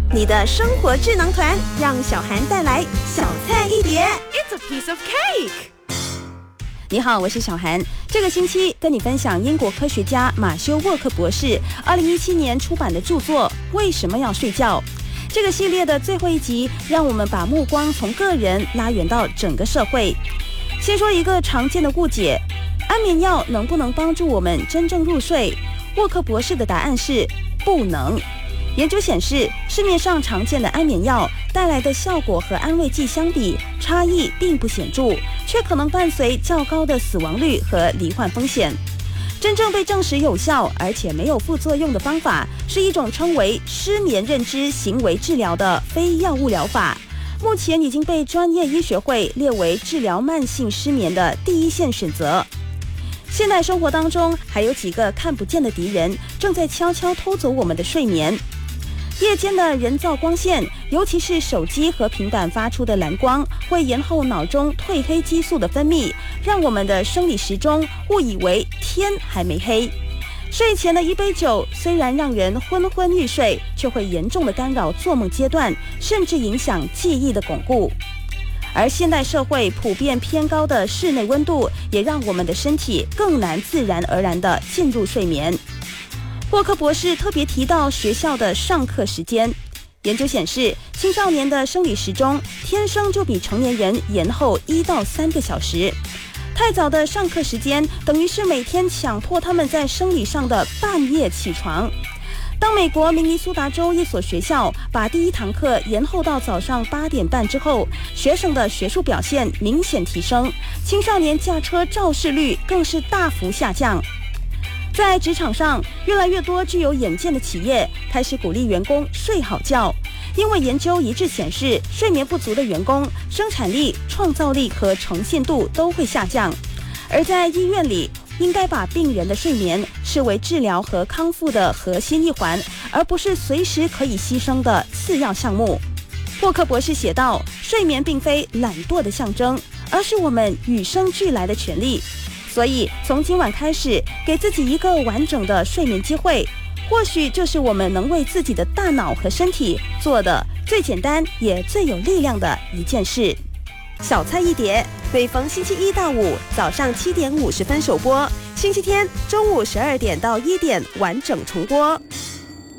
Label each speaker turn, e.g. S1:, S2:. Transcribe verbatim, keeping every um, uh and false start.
S1: 你的生活智囊团，让小涵带来小菜一碟。
S2: It's a piece of cake。
S3: 你好，我是小涵。这个星期跟你分享英国科学家马修沃克博士二零一七年出版的著作《为什么要睡觉》。这个系列的最后一集，让我们把目光从个人拉远到整个社会。先说一个常见的误解：安眠药能不能帮助我们真正入睡？沃克博士的答案是不能。研究显示，市面上常见的安眠药带来的效果和安慰剂相比，差异并不显著，却可能伴随较高的死亡率和罹患风险。真正被证实有效而且没有副作用的方法，是一种称为失眠认知行为治疗的非药物疗法。目前已经被专业医学会列为治疗慢性失眠的第一线选择。现代生活当中，还有几个看不见的敌人正在悄悄偷走我们的睡眠。夜间的人造光线，尤其是手机和平板发出的蓝光，会延后脑中褪黑激素的分泌，让我们的生理时钟误以为天还没黑。睡前的一杯酒虽然让人昏昏欲睡，却会严重的干扰做梦阶段，甚至影响记忆的巩固。而现代社会普遍偏高的室内温度，也让我们的身体更难自然而然地进入睡眠。沃克博士特别提到学校的上课时间。研究显示，青少年的生理时钟天生就比成年人延后一到三个小时。太早的上课时间，等于是每天强迫他们在生理上的半夜起床。当美国明尼苏达州一所学校把第一堂课延后到早上八点半之后，学生的学术表现明显提升，青少年驾车肇事率更是大幅下降。在职场上，越来越多具有远见的企业开始鼓励员工睡好觉，因为研究一致显示，睡眠不足的员工生产力、创造力和诚信度都会下降。而在医院里，应该把病人的睡眠视为治疗和康复的核心一环，而不是随时可以牺牲的次要项目。沃克博士写道，睡眠并非懒惰的象征，而是我们与生俱来的权利。所以从今晚开始，给自己一个完整的睡眠机会，或许就是我们能为自己的大脑和身体做的最简单也最有力量的一件事。
S1: 小菜一碟，每逢星期一到五早上七点五十分首播，星期天中午十二点到一点完整重播。